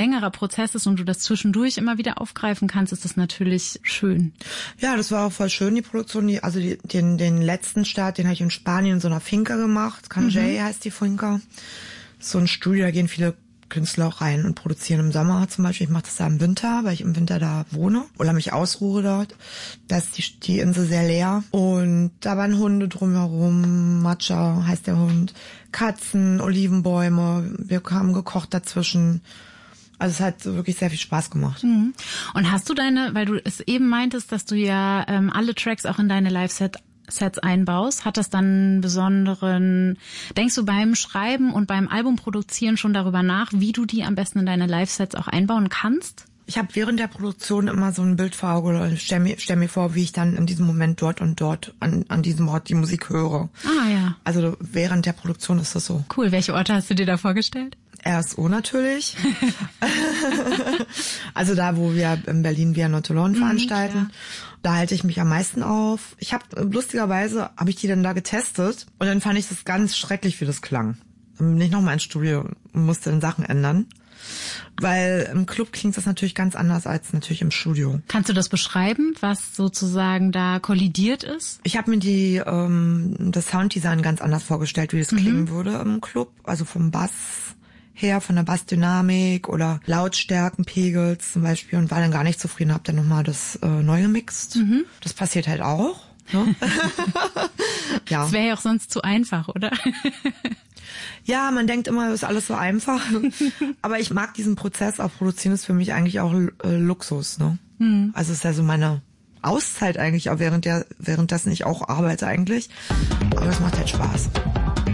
längerer Prozess ist und du das zwischendurch immer wieder aufgreifen kannst, ist das natürlich schön. Ja, das war auch voll schön, die Produktion. Den letzten Start, den habe ich in Spanien in so einer Finca gemacht. Canjay heißt die Finca. So ein Studio, da gehen viele Künstler auch rein und produzieren im Sommer zum Beispiel. Ich mache das da im Winter, weil ich im Winter da wohne oder mich ausruhe dort. Da ist die Insel sehr leer und da waren Hunde drumherum, Matcha heißt der Hund, Katzen, Olivenbäume, wir haben gekocht dazwischen. Also es hat wirklich sehr viel Spaß gemacht. Und hast du weil du es eben meintest, dass du ja alle Tracks auch in deine Live-Sets einbaust, hat das dann einen besonderen, denkst du beim Schreiben und beim Albumproduzieren schon darüber nach, wie du die am besten in deine Live-Sets auch einbauen kannst? Ich habe während der Produktion immer so ein Bild vor Augen oder stell mir vor, wie ich dann in diesem Moment dort und dort an diesem Ort die Musik höre. Ah ja. Also während der Produktion ist das so. Cool. Welche Orte hast du dir da vorgestellt? RSO natürlich. Also da, wo wir in Berlin Via Notolon veranstalten. Da halte ich mich am meisten auf. Lustigerweise habe ich die dann da getestet und dann fand ich das ganz schrecklich, wie das klang. Dann bin ich nochmal ins Studio und musste dann Sachen ändern. Weil im Club klingt das natürlich ganz anders als natürlich im Studio. Kannst du das beschreiben, was sozusagen da kollidiert ist? Ich habe mir das Sounddesign ganz anders vorgestellt, wie das klingen würde im Club. Also vom Bass her, von der Bassdynamik oder Lautstärkenpegels zum Beispiel und war dann gar nicht zufrieden, habe dann nochmal das neu gemixt. Das passiert halt auch. Ne? Ja. Das wäre ja auch sonst zu einfach, oder? Ja, man denkt immer, es ist alles so einfach. Aber ich mag diesen Prozess, auch produzieren ist für mich eigentlich auch Luxus. Ne? Also es ist ja so meine Auszeit eigentlich, auch währenddessen ich auch arbeite eigentlich. Aber es macht halt Spaß.